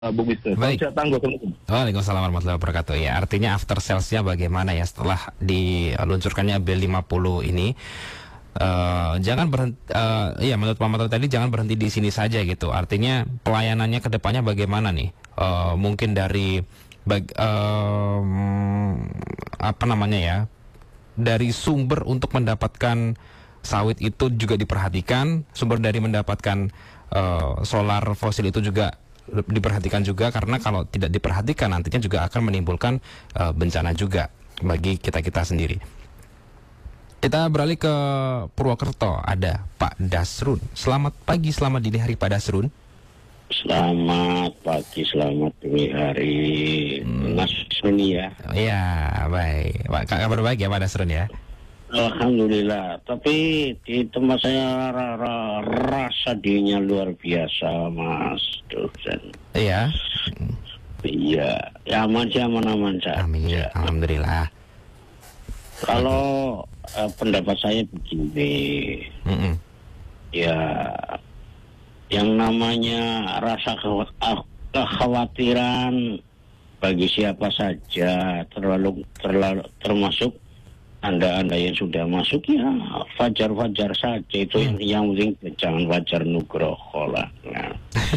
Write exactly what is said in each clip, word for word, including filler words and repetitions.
Bu Mister. Baik. Waalaikumsalam warahmatullahi wabarakatuh. Ya, artinya after sales-nya bagaimana ya setelah diluncurkannya B lima puluh ini? Uh, jangan berhenti, uh, ya menurut Pak Mato tadi jangan berhenti di sini saja gitu. Artinya pelayanannya ke depannya bagaimana nih? Uh, mungkin dari bag, uh, apa namanya ya? Dari sumber untuk mendapatkan sawit itu juga diperhatikan, sumber dari mendapatkan uh, solar fosil itu juga diperhatikan juga, karena kalau tidak diperhatikan nantinya juga akan menimbulkan uh, bencana juga bagi kita-kita sendiri. Kita beralih ke Purwokerto, ada Pak Dasrun. Selamat pagi, selamat dini hari Pak Dasrun. Selamat pagi, selamat dini hari, hmm. Mas Suni ya. Iya, baik. Kabar baik ya Pak Dasrun ya. Alhamdulillah, tapi di tempat saya ra ra rasa dirinya luar biasa, Mas dosen. Iya. Iya, ya aman sih, aman-aman saja. Amin, ya. Alhamdulillah. Kalau uh, pendapat saya begini, mm -mm. ya, yang namanya rasa kekhawatiran bagi siapa saja, terlalu terlalu termasuk Anda-anda yang sudah masuk, ya wajar-wajar saja. Itu yang, yang penting jangan wajar nugroho lah. Nah.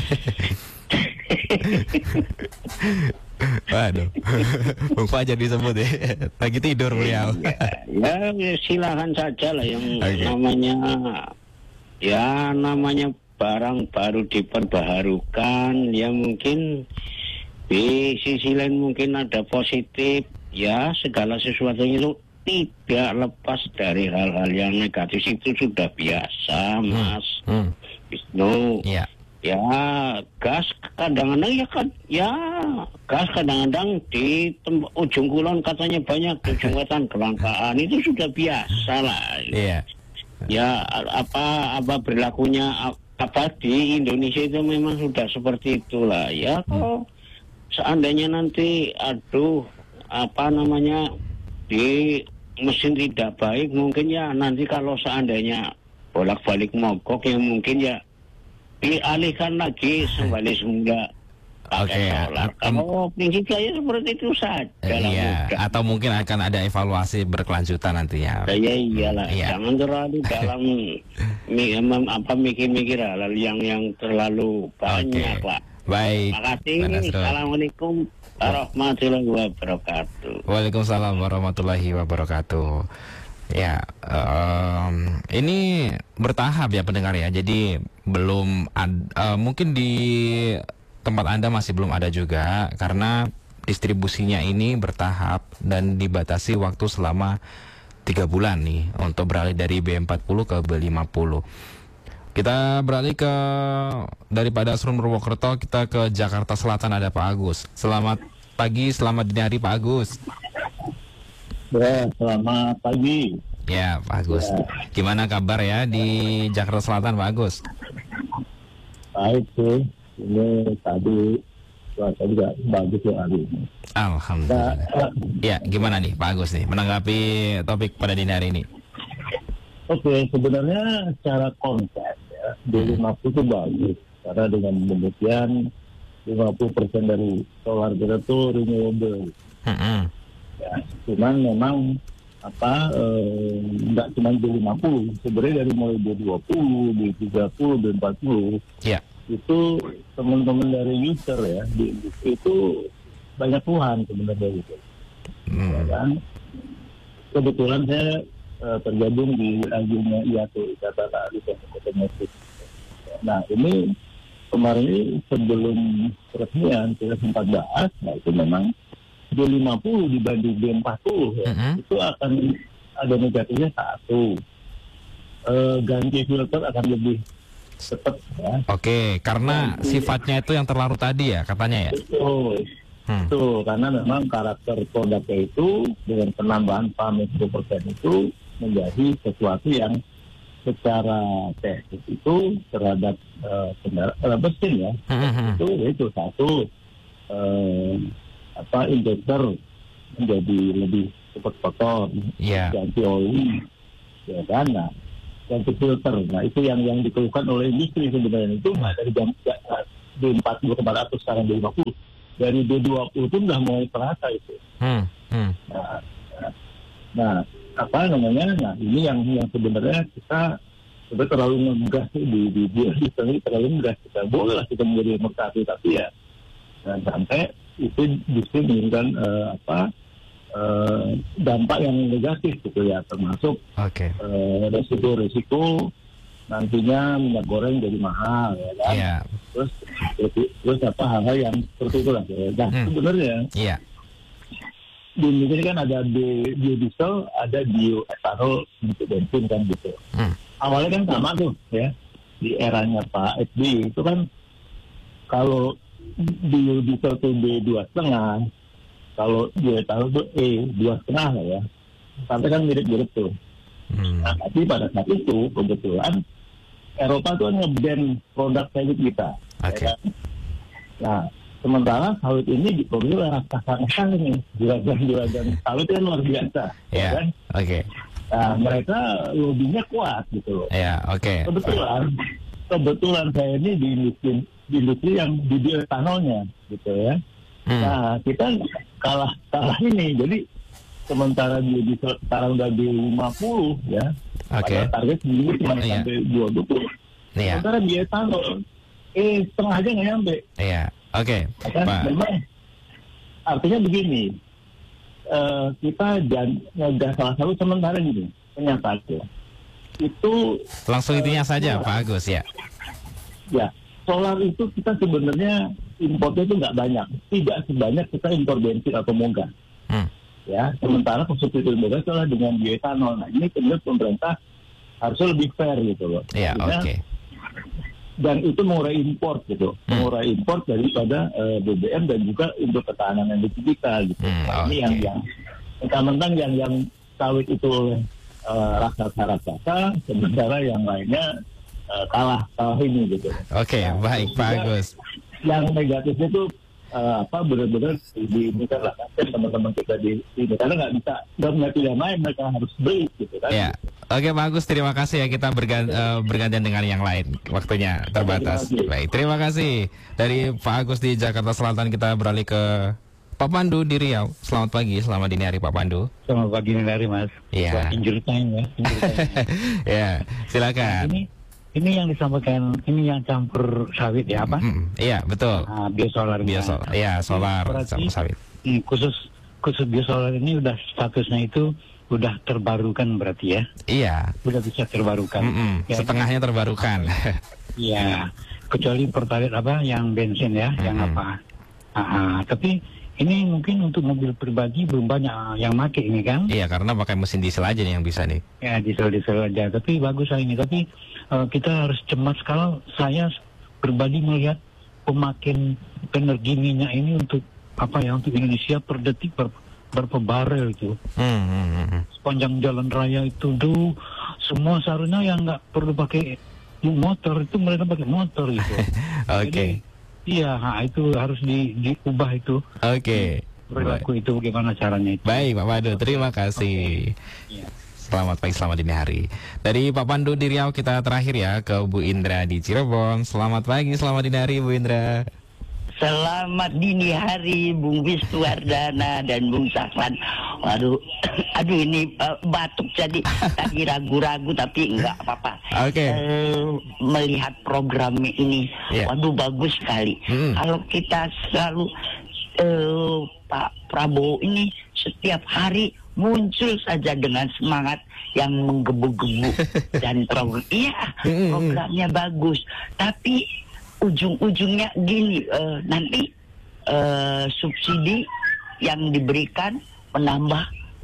Waduh, Bung Fajar disebut ya, lagi tidur beliau. Ya, ya silakan saja lah yang okay. namanya, ya namanya barang baru diperbaharukan, ya mungkin di sisi lain mungkin ada positif, ya segala sesuatunya itu tidak lepas dari hal-hal yang negatif, itu sudah biasa, Mas. Hmm. Hmm. Yeah. Ya, gas kadang-kadang ya kan, ya gas kadang-kadang di tempat ujung kulon katanya banyak, ujung wetan kelangkaan, itu sudah biasa lah. Iya. Ya apa apa berlakunya apa di Indonesia itu memang sudah seperti itulah. Ya kalau seandainya nanti aduh apa namanya di mesin tidak baik, mungkin ya nanti kalau seandainya bolak-balik mogok, yang mungkin ya dialihkan lagi kembali semula pakai solar. Kalau prinsip saya seperti itu saja. Iya, atau mungkin akan ada evaluasi berkelanjutan nantinya. Ya iyalah, hmm, iya. Jangan terlalu dalam apa mikir-mikir hal yang yang terlalu banyak, Pak. Baik. Terima kasih. Assalamualaikum warahmatullahi wabarakatuh. Waalaikumsalam warahmatullahi wabarakatuh. Ya, um, ini bertahap ya pendengar ya. Jadi belum ad, uh, mungkin di tempat Anda masih belum ada juga, karena distribusinya ini bertahap dan dibatasi waktu selama tiga bulan nih untuk beralih dari B empat puluh ke B lima puluh. Kita beralih ke daripada Dasrun Purwokerto, kita ke Jakarta Selatan, ada Pak Agus. Selamat pagi, selamat dini hari Pak Agus. Ya, selamat pagi. Ya, Pak Agus. Ya. Gimana kabar ya di Jakarta Selatan, Pak Agus? Baik sih. Ini tadi cuaca juga bagus ya hari ini. Alhamdulillah. Nah, ya, gimana nih Pak Agus nih menanggapi topik pada dini hari ini? Oke, sebenarnya secara konsep ya, B lima puluh itu bagus. Karena dengan demikian lima puluh persen dari solar kita itu renewable. Mm-hmm. Ya, cuman memang apa nggak eh, cuma B lima puluh, sebenarnya dari mulai B dua puluh, B tiga puluh, B empat puluh, yeah. itu teman-teman dari user ya di industri itu banyak keluhan sebenarnya gitu. Mm. Ya kan? Kebetulan saya eh, tergabung di agennya I A T, Ikatan Ahli Teknik Otomotif. Nah ini kemarin ini sebelum peresmian kita sempat bahas, nah itu memang B lima puluh dibanding B empat puluh ya, uh-huh. itu akan ada negatifnya satu, e, ganti filter akan lebih cepat ya. Oke, karena ganti, sifatnya itu yang terlarut tadi ya katanya ya. Betul, hmm. betul, karena memang karakter produknya itu dengan penambahan pamit sepuluh persen itu menjadi sesuatu yang secara teknis itu terhadap uh, kendaraan mesin ya, uh-huh. itu itu satu. Uh, apa injektor menjadi lebih cepat kotor, yeah. ganti oli, ya kan, nah, ganti filter, nah itu yang yang dikeluhkan oleh industri sebenarnya itu nggak dari jam B empat puluh empat ratus sekarang B lima puluh. Dari B dua puluh pun udah mulai terasa itu. Hmm. Hmm. Nah, nah, apa namanya? Nah, ini yang yang sebenarnya kita sebenarnya terlalu ngegas di di di di terlalu ngegas. Kita boleh lah kita menjadi merpati, tapi ya dan sampai itu justru menimbulkan uh, apa uh, dampak yang negatif gitu ya, termasuk okay. uh, resiko-resiko nantinya minyak goreng jadi mahal ya kan. Yeah. Terus, terus terus apa hal-hal yang seperti itu lah. Ya. Nah hmm. sebenarnya yeah. di Indonesia kan ada biodiesel, ada bioetanol untuk bensin kan gitu. Hmm. Awalnya kan sama tuh ya, di eranya Pak S B Y itu kan kalau biodiesel tuh B dua setengah, kalau bioetanol tuh E dua setengah lah ya, sampai kan mirip-mirip tuh. Hmm. Nah, tapi pada saat itu kebetulan Eropa tuh nge-ban produk sawit kita. Okay. Ya kan? Nah, sementara sawit ini diproduksi oleh raksasa nih, juragan-juragan sawit kan luar biasa. Yeah. Ya kan? Oke. Okay. Nah, mereka lobbynya kuat gitu loh. Ya, yeah, oke. Okay. Kebetulan, kebetulan saya ini di industri, di industri yang di bioetanolnya gitu ya. Hmm. Nah, kita kalah kalah ini, jadi sementara biodiesel sekarang udah di lima puluh ya. Oke. Okay. Target sendiri cuma yeah. sampai dua puluh. Yeah. Sementara bioetanol eh setengah aja nggak nyampe. Iya. Yeah. Oke. Okay. Kan, memang artinya begini, uh, kita dan ngegas salah satu sementara gini, kenyataannya itu langsung intinya uh, saja solar. Pak Agus ya. Ya, solar itu kita sebenarnya importnya itu nggak banyak, tidak sebanyak kita impor bensin atau moga. Hmm. Ya, sementara substitusi moga adalah dengan bioetanol. Nah, ini kemudian pemerintah harusnya lebih fair gitu loh. Iya, oke. Okay. Dan itu mengurai import gitu, hmm. mengurai import daripada uh, B B M dan juga untuk ketahanan energi kita gitu. Hmm, nah, ini okay. yang yang mentang-mentang yang yang sawit itu uh, raksasa-raksasa, sementara yang lainnya uh, kalah kalah ini gitu. Oke, okay, nah, baik Pak Agus. Yang negatifnya itu uh, apa benar-benar di ini kan lah kan teman-teman kita di ini karena nggak bisa nggak punya pilihan lain, mereka harus beli gitu kan. Yeah. Oke Pak Agus, terima kasih ya, kita bergan, uh, bergantian dengan yang lain, waktunya terbatas. Baik, terima kasih. Dari Pak Agus di Jakarta Selatan kita beralih ke Pak Pandu di Riau. Selamat pagi, selamat dini hari Pak Pandu. Selamat pagi dini hari Mas. Iya. Injury time ya. Ya, silakan. Ini ini yang disampaikan, ini yang campur sawit ya apa? Mm, iya betul. Nah, biosolar. Biosolar. Iya solar campur sawit. Khusus khusus biosolar ini udah statusnya itu udah terbarukan berarti ya? Iya. Udah bisa terbarukan. Mm-mm, ya, setengahnya terbarukan. Iya. Kecuali pertalite apa yang bensin ya, mm-hmm. yang apa? Aha, tapi ini mungkin untuk mobil pribadi belum banyak yang pakai ini kan? Iya, karena pakai mesin diesel aja nih yang bisa nih. Ya diesel-diesel aja. Tapi bagus lah ini. Tapi uh, kita harus cemas kalau saya pribadi melihat pemakaian energi minyak ini untuk apa ya? Untuk Indonesia per detik per berapa barel itu hmm, hmm, hmm. sepanjang jalan raya itu tuh semua seharusnya yang nggak perlu pakai motor itu mereka pakai motor gitu. Oke. Okay. Iya, nah, itu harus di, diubah itu. Oke. Okay. Perilaku itu bagaimana caranya itu. Baik Pak Pandu, terima kasih. Okay. Yeah. Selamat pagi, selamat dini hari. Dari Pak Pandu di Riau kita terakhir ya ke Bu Indra di Cirebon. Selamat pagi, selamat dini hari Bu Indra. Selamat dini hari Bung Wisnuwardana dan Bung Safran. Waduh, aduh ini uh, batuk jadi tadi ragu-ragu tapi enggak apa-apa. Oke. Okay. Uh, melihat program ini, yeah. waduh bagus sekali. Hmm. Kalau kita selalu uh, Pak Prabowo ini setiap hari muncul saja dengan semangat yang menggebu-gebu dan program, iya programnya bagus, tapi ujung-ujungnya gini, uh, nanti uh, subsidi yang diberikan menambah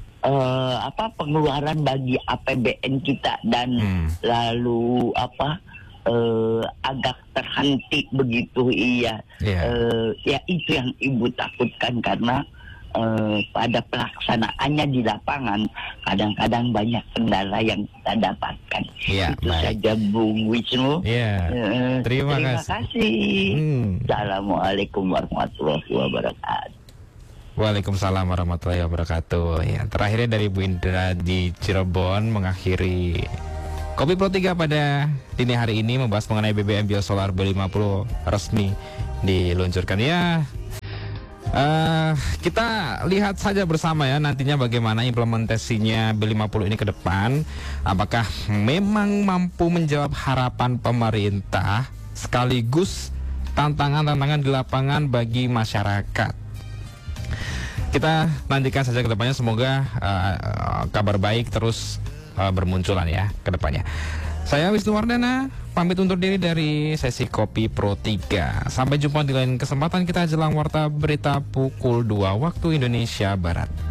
uh, apa pengeluaran bagi A P B N kita dan hmm. lalu apa uh, agak terhenti begitu, iya yeah. uh, ya itu yang ibu takutkan karena Uh, pada pelaksanaannya di lapangan kadang-kadang banyak kendala yang kita dapatkan. Ya, itu baik. saja Bung Wisnu. Ya, uh, terima, terima kasih. kasih. Hmm. Assalamualaikum warahmatullahi wabarakatuh. Waalaikumsalam warahmatullahi wabarakatuh. Ya, terakhirnya dari Bu Indra di Cirebon mengakhiri Kopi Pro tiga pada dini hari ini membahas mengenai B B M Biosolar B lima puluh resmi diluncurkan ya. Uh, kita lihat saja bersama ya nantinya bagaimana implementasinya B lima puluh ini ke depan. Apakah memang mampu menjawab harapan pemerintah sekaligus tantangan-tantangan di lapangan bagi masyarakat. Kita nantikan saja ke depannya, semoga uh, kabar baik terus uh, bermunculan ya ke depannya. Saya Wisnu Wardana, pamit undur diri dari sesi Kopi Pro tiga. Sampai jumpa di lain kesempatan kita jelang warta berita pukul dua waktu Indonesia Barat.